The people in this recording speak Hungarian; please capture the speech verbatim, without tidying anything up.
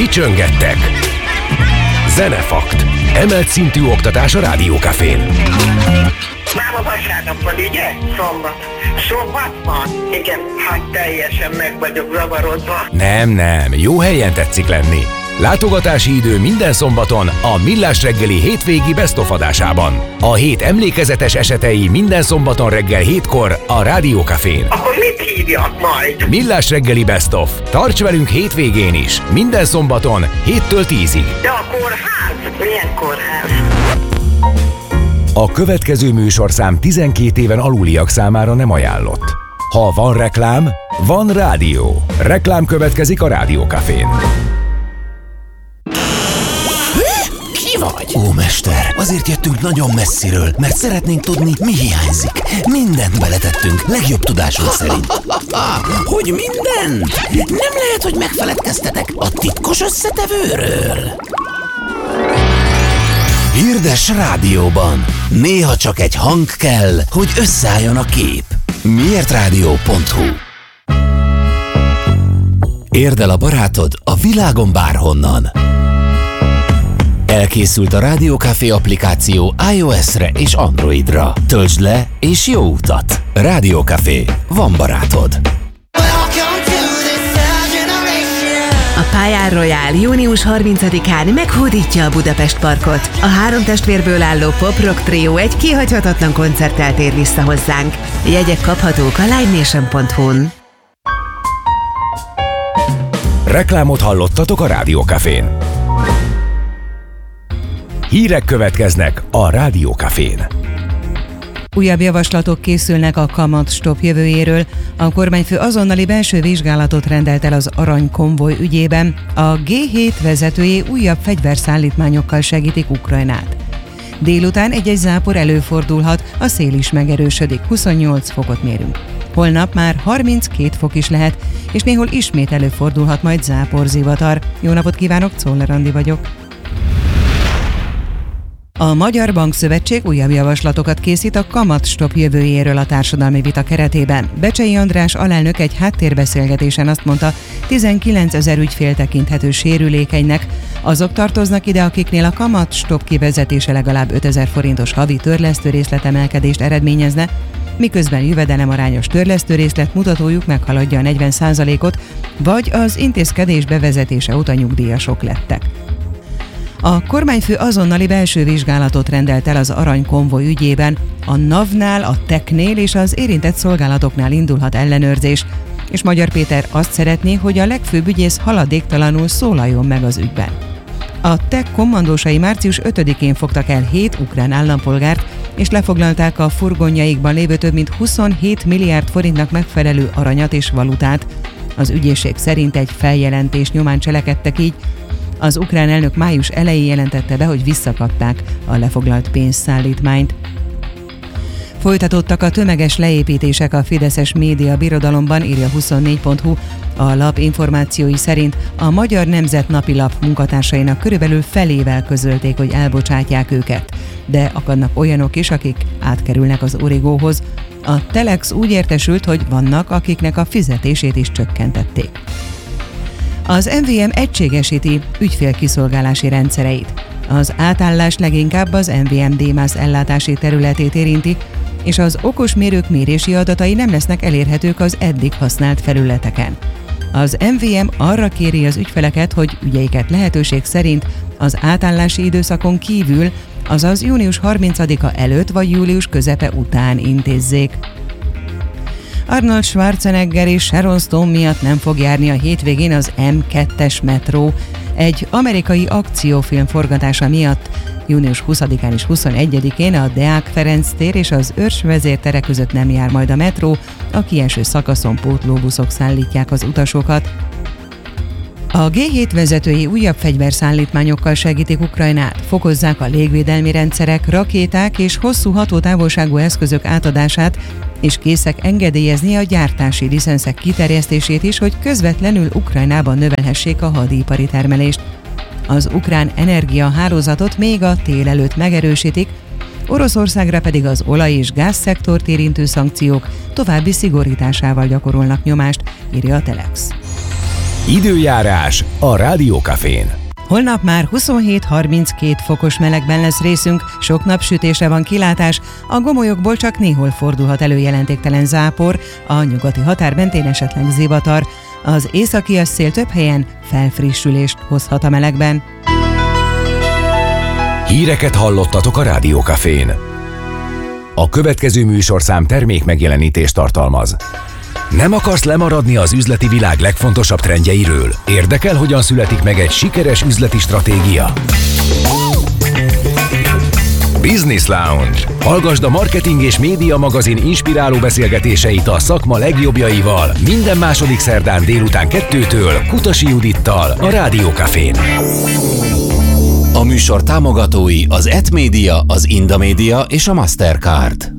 Mi csöngettek? Zenefakt. Emelt szintű oktatás a Rádió Cafén. Nem a vasárnap van, ugye? Szombat. Szombat van? Igen, hát teljesen meg vagyok zavarodva. Nem, nem, jó helyen tetszik lenni. Látogatási idő minden szombaton a Millás reggeli hétvégi Best of adásában. A hét emlékezetes esetei minden szombaton reggel hétkor a Rádió Cafén. Akkor mit hívjak majd? Millás reggeli Best of. Tarts velünk hétvégén is. Minden szombaton héttől tízig. De a kórház? Milyen kórház? A következő műsorszám tizenkét éven aluliak számára nem ajánlott. Ha van reklám, van rádió. Reklám következik a Rádió Cafén. Ki vagy? Ó, mester, azért jöttünk nagyon messziről, mert szeretnénk tudni, mi hiányzik. Mindent beletettünk, legjobb tudásunk szerint. Hogy mindent? Nem lehet, hogy megfeledkeztetek a titkos összetevőről. Hirdes rádióban. Néha csak egy hang kell, hogy összeálljon a kép. miért rádió pont hu. Érd el a barátod a világon bárhonnan. Elkészült a Rádió Café applikáció iOS-re és Androidra. Töltsd le és jó utat! Rádió Café. Van barátod. A Pályán Royal június harmincadikán meghódítja a Budapest Parkot. A három testvérből álló pop-rock trió egy kihagyhatatlan koncerttel tér vissza hozzánk. Jegyek kaphatók a live nation pont hu-n. Reklámot hallottatok a Rádió Cafén. Hírek következnek a Rádió Cafén. Újabb javaslatok készülnek a kamatstop jövőjéről. A kormányfő azonnali belső vizsgálatot rendelt el az aranykonvoj ügyében. A gé hét vezetői újabb fegyverszállítmányokkal segítik Ukrajnát. Délután egy-egy zápor előfordulhat, a szél is megerősödik, huszonnyolc fokot mérünk. Holnap már harminckét fok is lehet, és néhol ismét előfordulhat majd záporzivatar. Jó napot kívánok, Czoller Andi vagyok. A Magyar Bankszövetség újabb javaslatokat készít a kamatstop jövőjéről a társadalmi vita keretében. Becsei András alelnök egy háttérbeszélgetésen azt mondta, tizenkilencezer ügyfél tekinthető sérülékenynek. Azok tartoznak ide, akiknél a kamatstop kivezetése legalább ötezer forintos havi törlesztőrészletemelkedést eredményezne, miközben jövedelemarányos törlesztőrészlet mutatójuk meghaladja a negyven százalékot, vagy az intézkedés bevezetése óta nyugdíjasok lettek. A kormányfő azonnali belső vizsgálatot rendelt el az aranykonvoj ügyében. A navnál, a teknél és az érintett szolgálatoknál indulhat ellenőrzés, és Magyar Péter azt szeretné, hogy a legfőbb ügyész haladéktalanul szólaljon meg az ügyben. A tek kommandósai március ötödikén fogtak el hét ukrán állampolgárt, és lefoglalták a furgonjaikban lévő több mint huszonhét milliárd forintnak megfelelő aranyat és valutát. Az ügyészség szerint egy feljelentés nyomán cselekedtek így. Az ukrán elnök május elején jelentette be, hogy visszakapták a lefoglalt pénzszállítmányt. Folytatottak a tömeges leépítések a fideszes média birodalomban, írja huszonnégy pont hu. A lap információi szerint a Magyar Nemzet napilap munkatársainak körülbelül felével közölték, hogy elbocsátják őket. De akadnak olyanok is, akik átkerülnek az Origóhoz. A Telex úgy értesült, hogy vannak, akiknek a fizetését is csökkentették. Az em vé em egységesíti ügyfélkiszolgálási rendszereit. Az átállás leginkább az em vé em DMAS ellátási területét érinti, és az okos mérők mérési adatai nem lesznek elérhetők az eddig használt felületeken. Az em vé em arra kéri az ügyfeleket, hogy ügyeiket lehetőség szerint az átállási időszakon kívül, azaz június harmincadika előtt vagy július közepe után intézzék. Arnold Schwarzenegger és Sharon Stone miatt nem fog járni a hétvégén az em kettes metró. Egy amerikai akciófilm forgatása miatt június huszadikán és huszonegyedikén a Deák Ferenc tér és az Őrs vezértere között nem jár majd a metró, a kieső szakaszon pótlóbuszok szállítják az utasokat. A gé hét vezetői újabb fegyverszállítmányokkal segítik Ukrajnát, fokozzák a légvédelmi rendszerek, rakéták és hosszú hatótávolságú eszközök átadását, és készek engedélyezni a gyártási licenszek kiterjesztését is, hogy közvetlenül Ukrajnában növelhessék a hadipari termelést. Az ukrán energiahálózatot még a tél előtt megerősítik, Oroszországra pedig az olaj- és gázszektort érintő szankciók további szigorításával gyakorolnak nyomást, írja a Telex. Időjárás a Rádió Cafén. Holnap már huszonhét harminckét fokos melegben lesz részünk, sok napsütésre van kilátás, a gomolyokból csak néhol fordulhat elő jelentéktelen zápor, a nyugati határmentén esetleg zivatar, az északias szél több helyen felfrissülést hozhat a melegben. Híreket hallottatok a Rádió Cafén. A következő műsorszám termék megjelenítést tartalmaz. Nem akarsz lemaradni az üzleti világ legfontosabb trendjeiről? Érdekel, hogyan születik meg egy sikeres üzleti stratégia? Business Lounge. Hallgasd a Marketing és Média magazin inspiráló beszélgetéseit a szakma legjobbjaival minden második szerdán délután kettőtől Kutasi Judittal a Rádió Cafén. A műsor támogatói az et Media, az Inda Media és a Mastercard.